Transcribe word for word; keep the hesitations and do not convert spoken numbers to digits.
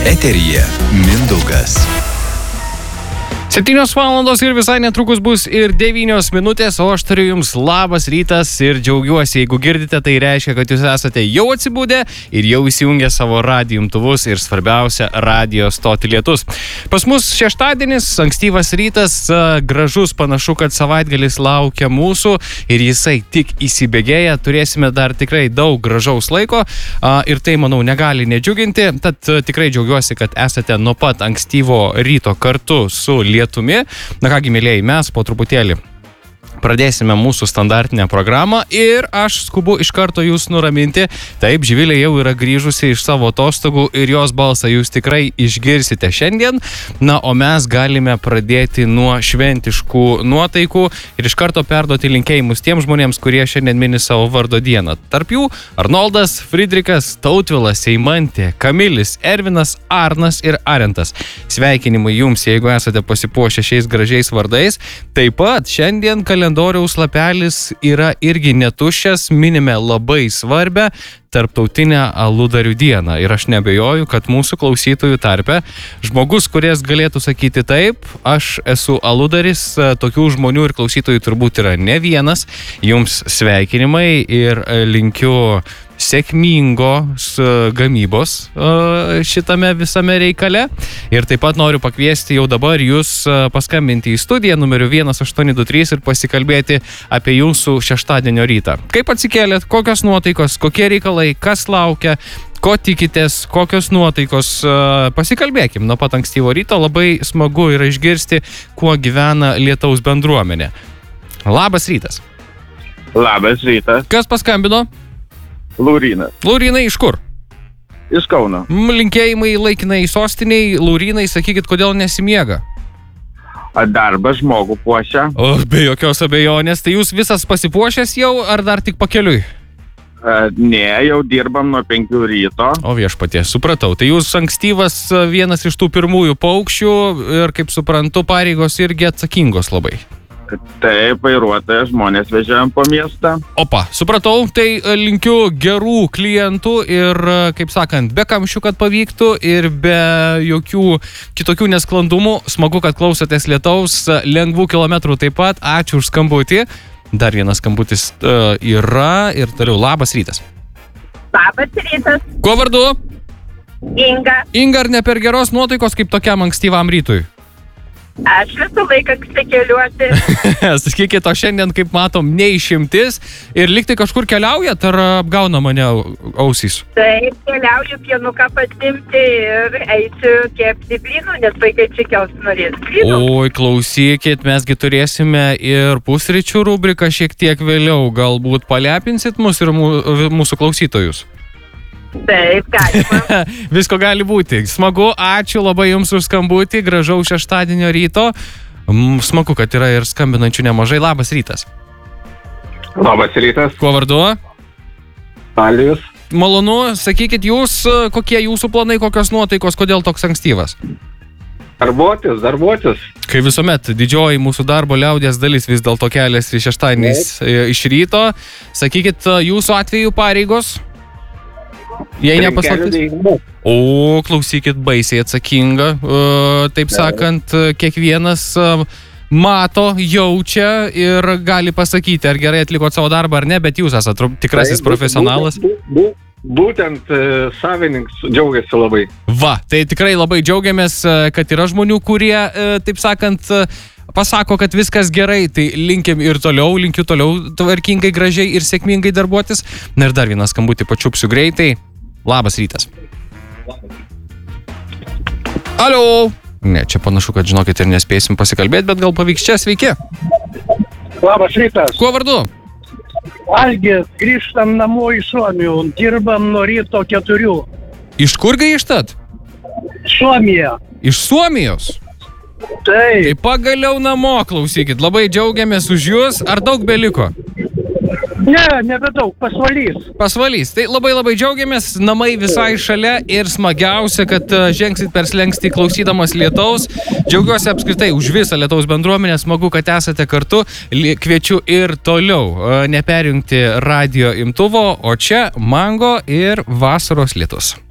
Eteryje Mindaugas. Septynios valandos ir visai netrukus bus ir devynios minutės, o aš turiu jums labas rytas ir džiaugiuosi, jeigu girdite, tai reiškia, kad jūs esate jau atsibudę ir jau įsijungę savo radijo imtuvus ir svarbiausia radijo stotį Lietus. Pas mus šeštadienis, ankstyvas rytas, gražus, panašu, kad savaitgalis laukia mūsų ir jisai tik įsibėgėja, turėsime dar tikrai daug gražaus laiko ir tai, manau, negali nedžiuginti, tad tikrai džiaugiuosi, kad esate nuo pat ankstyvo ryto kartu su Lietuva. Lietumi. Na kągi, mėlėjai, mes po truputėlį pradėsime mūsų standartinę programą ir aš skubu iš karto jūs nuraminti. Taip, Živilė jau yra grįžusi iš savo atostogų ir jos balsą jūs tikrai išgirsite šiandien. Na, o mes galime pradėti nuo šventiškų nuotaikų ir iš karto perduoti linkėjimus tiems žmonėms, kurie šiandien mini savo vardo dieną. Tarp jų Arnoldas, Fridrikas, Tautvilas, Eimantė, Kamilis, Ervinas, Arnas ir Arentas. Sveikinimai jums, jeigu esate pasipuošę šiais gražiais vardais. Taip pat šiandien kalendorius Kalendoriaus lapelis yra irgi netuščias, minime labai svarbę tarptautinę aludarių dieną. Ir aš neabejoju, kad mūsų klausytojų tarpe žmogus, kuris galėtų sakyti taip, aš esu aludaris, tokių žmonių ir klausytojų turbūt yra ne vienas. Jums sveikinimai ir linkiu sėkmingos gamybos šitame visame reikale. Ir taip pat noriu pakviesti jau dabar jūs paskambinti į studiją numeriu vienas aštuoni du trys ir pasikalbėti apie jūsų šeštadienio rytą. Kaip atsikėlėt, kokios nuotaikos, kokie reikalai, kas laukia, ko tikitės, kokios nuotaikos, pasikalbėkim nuo pat ankstyvo ryto. Labai smagu yra išgirsti, kuo gyvena Lietaus bendruomenė. Labas rytas. Labas rytas. Kas paskambino? Laurynas. Laurynai, iš kur? Iš Kauno. Linkėjimai laikinai sostiniai. Laurynai, sakykit, kodėl nesimiega? Darbas žmogų puošia. O, be jokios abejonės. Tai jūs visas pasipuošęs jau, ar dar tik pakeliui? Ne, jau dirbam nuo penkių ryto. O viešpatie, supratau. Tai jūs ankstyvas vienas iš tų pirmųjų paukščių ir, kaip suprantu, pareigos irgi atsakingos labai. Taip, vairuotojas, žmonės vežiojam po miestą. Opa, supratau, tai linkiu gerų klientų ir, kaip sakant, be kamščių, kad pavyktų ir be jokių kitokių nesklandumų. Smagu, kad klausotės Lietaus, lengvų kilometrų taip pat. Ačiū už skambutį. Dar vienas skambutis uh, yra ir toliau. Labas rytas. Labas rytas. Kuo vardu? Inga. Inga, ar ne per geros nuotaikos kaip tokiam ankstyvam rytui? Aš visą laiką keliuosi. Sakykit, o šiandien, kaip matom, neišimtis ir liktai kažkur keliaujat, ar apgauna mane ausys? Taip, keliauju pienuką pasimti ir eisiu kepti blynų, nes vaikai čia kels norės blynų. Oi, klausykit, mesgi turėsime ir pusryčių rubriką šiek tiek vėliau. Galbūt palepinsit mus ir mūsų klausytojus? Taip, galima. Visko gali būti. Smagu, ačiū labai jums už skambutį, gražaus šeštadienio ryto. Smagu, kad yra ir skambinančių nemažai. Labas rytas. Labas rytas. Kuo vardu? Alijus. Malonu, sakykit jūs, kokie jūsų planai, kokios nuotaikos, kodėl toks ankstyvas? Darbuotis, darbuotis. Kai visuomet didžioji mūsų darbo liaudies dalis vis dėlto keliasi šeštadieniais iš ryto. Sakykit, jūsų atveju pareigos? Jei nepaslaptis. O, klausykit, baisiai atsakinga. Taip sakant, kiekvienas mato, jaučia ir gali pasakyti, ar gerai atlikot savo darbą ar ne, bet jūs esate tikrasis profesionalas. Būtent savininkas džiaugiasi labai. Va, tai tikrai labai džiaugiamės, kad yra žmonių, kurie, taip sakant, pasako, kad viskas gerai, tai linkim ir toliau, linkiu toliau tvarkingai, gražiai ir sėkmingai darbuotis. Na ir dar vieną skambutį pačiupsiu greitai. Labas rytas. Alio. Ne, čia panašu, kad žinokit ir nespėsim pasikalbėti, bet gal pavyks čia. Sveiki. Labas rytas. Kuo vardu? Algis, grįžtam namo į Suomijų, dirbam nuo ryto keturių. Iš kur grįžtat? Suomija. Iš Suomijos? Taip. Tai pagaliau namo, klausykit, labai džiaugiamės už jūs. Ar daug beliko? Ne, nebedaug, pasvalys. Pasvalys, tai labai labai džiaugiamės, namai visai šalia ir smagiausia, kad žengsit per slenkstį klausydamas Lietaus. Džiaugiuosi apskritai už visą Lietaus bendruomenę, smagu, kad esate kartu, kviečiu ir toliau neperjungti radijo imtuvo, o čia Mango ir Vasaros lietus.